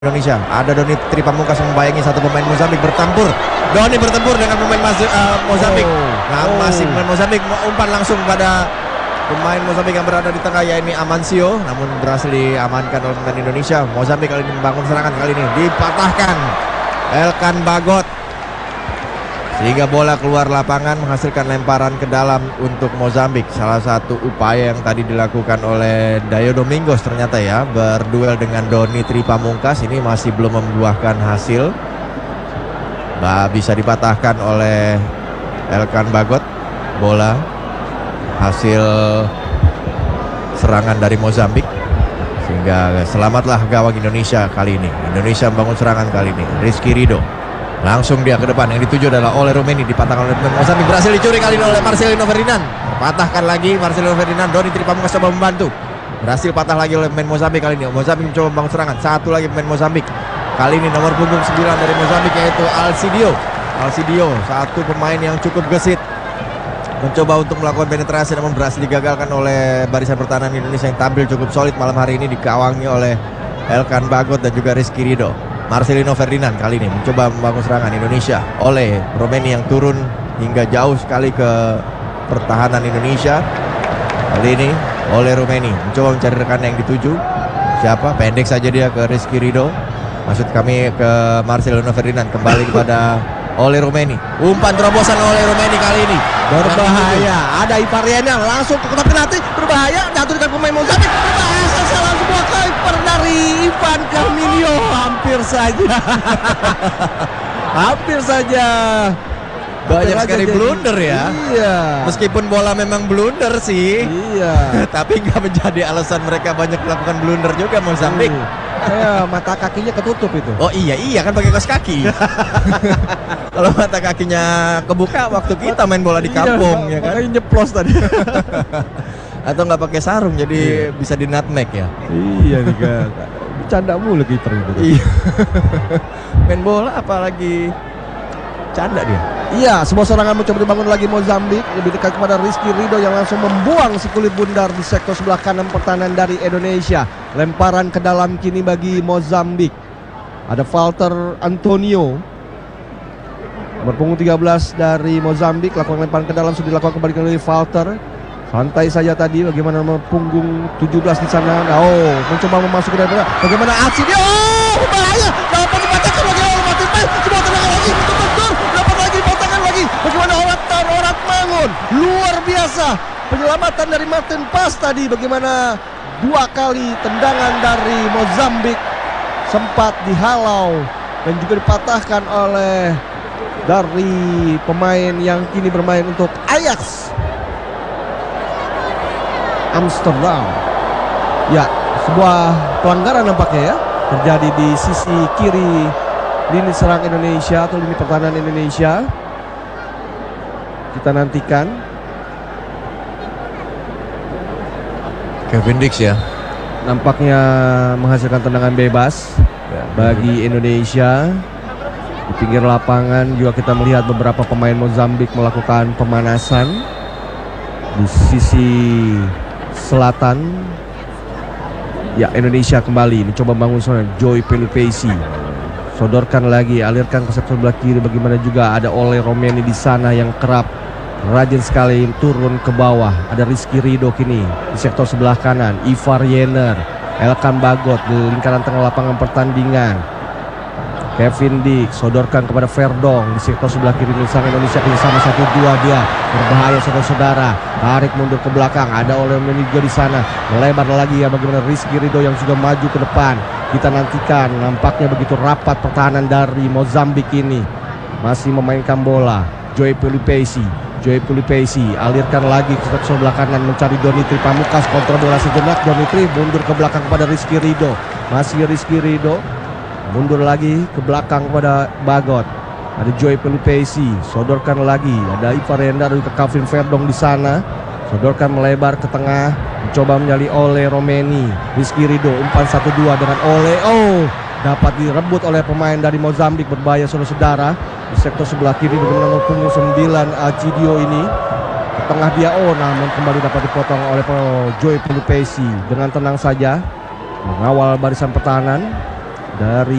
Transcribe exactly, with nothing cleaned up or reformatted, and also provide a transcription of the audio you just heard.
Indonesia. Ada Doni Tripamungkas membayangi satu pemain Mozambik bertempur. Doni bertempur dengan pemain uh, Mozambik. Oh. Nah, oh. masih pemain Mozambik umpan langsung pada pemain Mozambik yang berada di tengah, yakni Amancio, namun berhasil diamankan oleh pemain Indonesia. Mozambik kali ini membangun serangan, kali ini dipatahkan Elkan Bagot sehingga bola keluar lapangan menghasilkan lemparan ke dalam untuk Mozambik. Salah satu upaya yang tadi dilakukan oleh Dayo Domingos ternyata ya, berduel dengan Doni Tripamungkas, ini masih belum membuahkan hasil. Bah, bisa dipatahkan oleh Elkan Bagot. Bola hasil serangan dari Mozambik, sehingga selamatlah gawang Indonesia kali ini. Indonesia membangun serangan kali ini. Rizky Ridho langsung dia ke depan, yang dituju adalah oleh Romeni, dipatahkan oleh pemain Mozambik, berhasil dicuri kali ini oleh Marcelino Ferdinand. Terpatahkan lagi Marcelino Ferdinand. Doni Tripamungkas coba membantu, berhasil patah lagi oleh pemain Mozambik kali ini. Mozambik mencoba membangun serangan, satu lagi pemain Mozambik. Kali ini nomor punggung sembilan dari Mozambik, yaitu Alcidio. Alcidio, satu pemain yang cukup gesit, mencoba untuk melakukan penetrasi namun berhasil digagalkan oleh barisan pertahanan Indonesia yang tampil cukup solid malam hari ini, dikawangi oleh Elkan Bagot dan juga Rizky Ridho. Marcelino Ferdinand kali ini mencoba membangun serangan Indonesia oleh Romeni yang turun hingga jauh sekali ke pertahanan Indonesia. Kali ini oleh Romeni mencoba mencari rekan yang dituju. Siapa? Pendek saja dia ke Rizky Ridho. Maksud kami ke Marcelino Ferdinand, kembali kepada oleh Romeni. Umpan terobosan oleh Romeni kali ini berbahaya. Ada Ipariana langsung ke kotak penalti, berbahaya, jatuh dengan pemain Mozambik. Berbahaya, salah sebuah kiper dari Ivan Carminio. Hampir saja. Hampir saja. Banyak Hampir sekali jadi, blunder ya. Iya. Meskipun bola memang blunder sih. Iya. Tapi nggak menjadi alasan mereka banyak melakukan blunder juga Mozambik. Saya mata kakinya ketutup itu. Oh iya iya kan pakai kaos kaki. Kalau mata kakinya kebuka waktu kita main bola di kampung, iya, ya kan. Makanya nyeplos tadi. Atau nggak pakai sarung, jadi iya, bisa di nutmeg ya. Iya nih kan. Bercanda mulu kiper itu. Iya. Main bola apalagi canda dia. Iya, sebuah serangan mencoba dibangun lagi Mozambik, lebih dekat kepada Rizky Ridho yang langsung membuang si kulit bundar di sektor sebelah kanan pertahanan dari Indonesia. Lemparan ke dalam kini bagi Mozambik. Ada Walter Antonio, nomor punggung tiga belas dari Mozambik, lakukan lemparan ke dalam, sudah dilakukan kembali oleh Walter. Santai saja tadi, bagaimana nomor punggung tujuh belas di sana. Oh, mencoba memasuki dari mana? Bagaimana aksi dia? Oh, bahaya. Dapat dipatahkan lagi oleh Martin Paes. Sebuah tendangan lagi untuk mundur. Dapat lagi dipatahkan lagi. Bagaimana orang tar orang Mangun. Luar biasa. Penyelamatan dari Martin Paes tadi. Bagaimana dua kali tendangan dari Mozambik sempat dihalau dan juga dipatahkan oleh dari pemain yang kini bermain untuk Ajax Amsterdam. Ya, sebuah pelanggaran nampaknya ya terjadi di sisi kiri lini serang Indonesia atau lini pertahanan Indonesia. Kita nantikan. Kevin Dix ya, nampaknya menghasilkan tendangan bebas ya, bagi Indonesia. Di pinggir lapangan juga kita melihat beberapa pemain Mozambik melakukan pemanasan di sisi selatan. Ya, Indonesia kembali mencoba bangun serangan. Joy Pelupesi sodorkan lagi, alirkan ke sektor sebelah kiri. Bagaimana juga ada oleh Romeni di sana yang kerap rajin sekali turun ke bawah. Ada Rizky Ridho kini di sektor sebelah kanan. Ivar Yener, Elkan Bagot di lingkaran tengah lapangan pertandingan. Kevin Dix sodorkan kepada Verdong di sektor sebelah kiri sang Indonesia sama satu dua, dia berbahaya saudara-saudara, tarik mundur ke belakang. Ada oleh Menigo di sana, melebar lagi ya bagaimana Rizky Ridho yang sudah maju ke depan. Kita nantikan, nampaknya begitu rapat pertahanan dari Mozambik ini, masih memainkan bola. Joy Pelupesi, Joy Pelupesi alirkan lagi ke sebelah kanan mencari Doni Tripamungkas, kontrol bola sejenak. Doni Tri mundur ke belakang kepada Rizky Ridho, masih Rizky Ridho mundur lagi ke belakang kepada Bagot. Ada Joy Pelupesi, sodorkan lagi. Ada Ivar Yener ke Kevin Verdong di sana, sodorkan melebar ke tengah, mencoba menyali oleh Romeni. Rizky Ridho umpan satu dua dengan oleh. Oh, dapat direbut oleh pemain dari Mozambik, berbahaya saudara-saudara. Di sektor sebelah kiri bagaimana nomor punggung sembilan Alcidio ini ke tengah dia. Oh, namun kembali dapat dipotong oleh Joy Pelupesi dengan tenang saja mengawal barisan pertahanan. dari